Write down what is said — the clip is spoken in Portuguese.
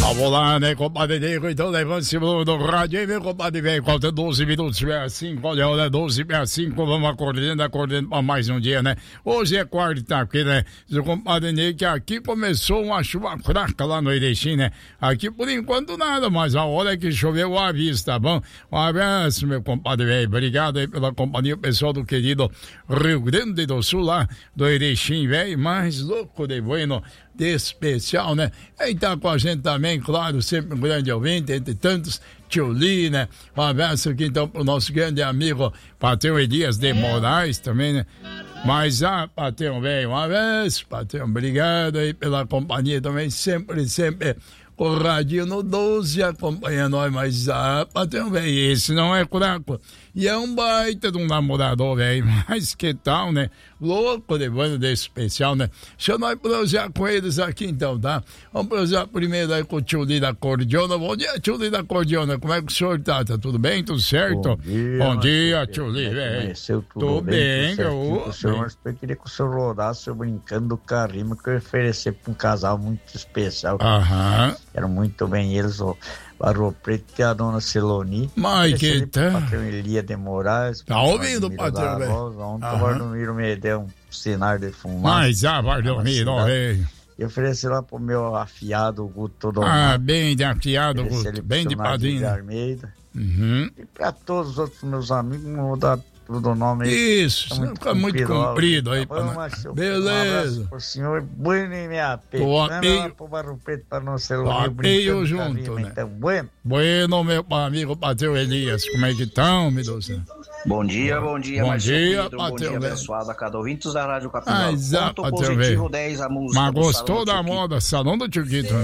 Vamos lá, né, compadre Nico? Então levante-se do rádio aí, meu compadre, velho. Falta 12 minutos, 65, olha, olha, 12:65, vamos acordando pra mais um dia, né? Hoje é quarta-feira, né? O compadre Nico, aqui começou uma chuva fraca lá no Erechim, né? Aqui por enquanto nada, mas a hora que choveu o aviso, tá bom? Um abraço, meu compadre velho. Obrigado aí pela companhia, pessoal do querido Rio Grande do Sul, lá do Erechim, velho. Mais louco de bueno, de especial, né? Quem tá com a gente também, claro, sempre um grande ouvinte, entre tantos, Tio Li, né? Um abraço aqui então pro nosso grande amigo Patrão Elias de Moraes também, né? Mas, Patrão, velho, um abraço, Patrão, obrigado aí pela companhia também, sempre, com o radinho no 12 acompanha nós, mas, Patrão, velho, esse não é fraco. E é um baita de um namorador, velho, mas que tal, né? Louco de banda desse especial, né? Deixa nós prosear com eles aqui então, tá? Vamos prosear primeiro aí com o Tio Li da Cordiona. Bom dia, Tio Li da Cordiona, como é que o senhor tá? Tá tudo bem? Tudo certo? Bom dia, Tio Li, velho. Tudo bem, eu queria que o senhor rodasse eu brincando do carrinho que eu ia oferecer pra um casal muito especial. Aham. Eram muito bem eles, o Barro Preto e a dona Celoni. Mas que tá? O patrão Elia de Moraes. Tá ouvindo, patrão, velho? Ontem o Bardomiro me deu um cenário de fumaça. Mas, Bardomiro, velho. E ofereci lá pro meu afiado, o Guto Donato. Bem de afiado, Guto. Bem de padrinho. De Almeida. Uhum. E pra todos os outros meus amigos, não vou dar tudo o nome aí. Isso, senão fica muito comprido aí. Tá bom, beleza. Um abraço pro senhor, bueno e minha apeio. Tô apeio. Pro Barro Preto pra não ser longe. Apeio junto, né? Então, bueno. Bueno, meu amigo Patrão Elias, como é que estão, meu Deus? Bom dia, Bom dia, Pedro, Patrão, bom dia, velho. abençoado a cada ouvinte da Rádio Capinal. Exato, Ponto Patrão, positivo velho. 10, a música. Mas do gostou Salão do da Tio Quito. moda, Salão do Tio Quito,